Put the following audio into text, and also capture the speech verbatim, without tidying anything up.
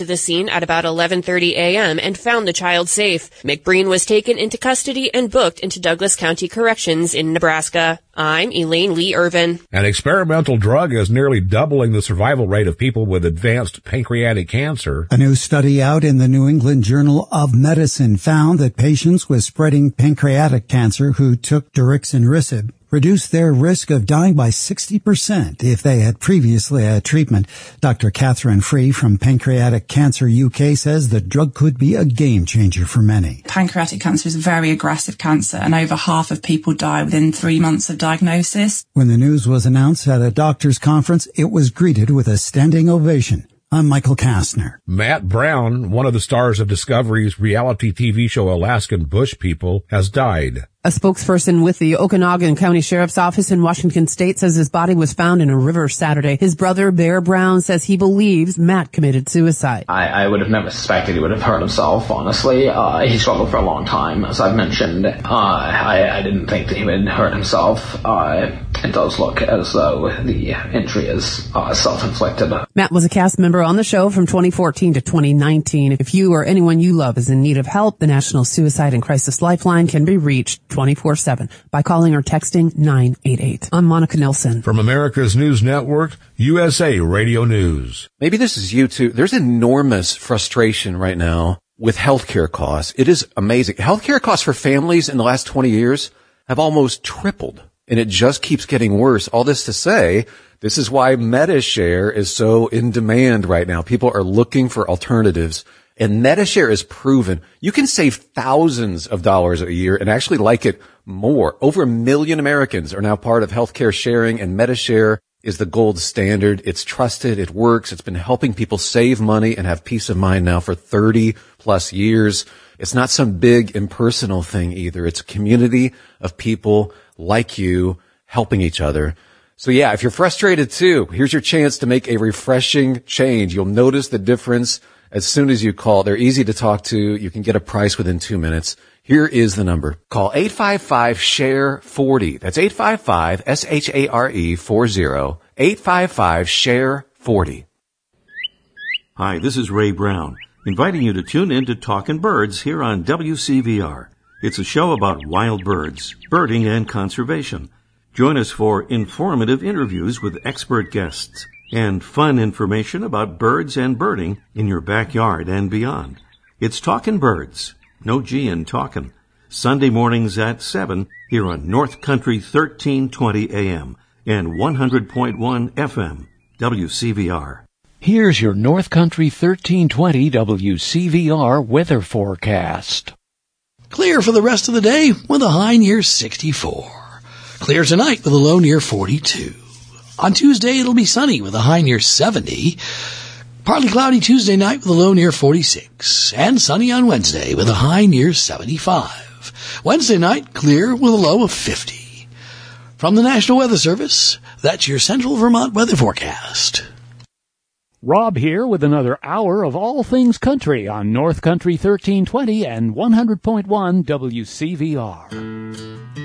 to the scene at about eleven thirty a.m. and found the child safe. McBreen was taken into custody and booked into Douglas County Corrections in Nebraska. I'm Elaine Lee Irvin. An experimental drug is nearly doubling the survival rate of people with advanced pancreatic cancer. A new study out in the New England Journal of Medicine found that patients with spreading pancreatic cancer who took daraxonrasib reduced their risk of dying by sixty percent if they had previously had treatment. Doctor Catherine Free from Pancreatic Cancer U K says the drug could be a game changer for many. Pancreatic cancer is a very aggressive cancer, and over half of people die within three months of diagnosis. When the news was announced at a doctor's conference, it was greeted with a standing ovation. I'm Michael Kastner. Matt Brown, one of the stars of Discovery's reality T V show Alaskan Bush People, has died. A spokesperson with the Okanagan County Sheriff's Office in Washington State says his body was found in a river Saturday. His brother, Bear Brown, says he believes Matt committed suicide. I, I would have never suspected he would have hurt himself, honestly. Uh, he struggled for a long time, as I've mentioned. Uh, I, I didn't think that he would hurt himself. Uh, it does look as though the injury is uh, self-inflicted. Matt was a cast member on the show from twenty fourteen to twenty nineteen. If you or anyone you love is in need of help, the National Suicide and Crisis Lifeline can be reached twenty-four seven by calling or texting nine eight eight. I'm Monica Nilsson. From America's News Network, U S A Radio News. Maybe this is you too. There's enormous frustration right now with healthcare costs. It is amazing. Healthcare costs for families in the last twenty years have almost tripled, and it just keeps getting worse. All this to say, this is why MediShare is so in demand right now. People are looking for alternatives. And MediShare is proven you can save thousands of dollars a year and actually like it more. Over a million Americans are now part of healthcare sharing, and MediShare is the gold standard. It's trusted. It works. It's been helping people save money and have peace of mind now for thirty plus years. It's not some big impersonal thing either. It's a community of people like you helping each other. So yeah, if you're frustrated too, here's your chance to make a refreshing change. You'll notice the difference as soon as you call. They're easy to talk to. You can get a price within two minutes. Here is the number. Call eight five five, S H A R E, four zero. That's eight five five, S H A R E, four zero. eight five five, S H A R E, four zero. Hi, this is Ray Brown, inviting you to tune in to Talkin' Birds here on W C V R. It's a show about wild birds, birding, and conservation. Join us for informative interviews with expert guests and fun information about birds and birding in your backyard and beyond. It's Talkin' Birds. No G in talkin'. Sunday mornings at seven here on North Country thirteen twenty A M and one hundred point one F M, W C V R. Here's your North Country thirteen twenty W C V R weather forecast. Clear for the rest of the day with a high near sixty-four. Clear tonight with a low near forty-two. On Tuesday, it'll be sunny with a high near seventy. Partly cloudy Tuesday night with a low near forty-six. And sunny on Wednesday with a high near seventy-five. Wednesday night, clear with a low of fifty. From the National Weather Service, that's your Central Vermont weather forecast. Rob here with another hour of all things country on North Country thirteen twenty and one hundred point one W C V R.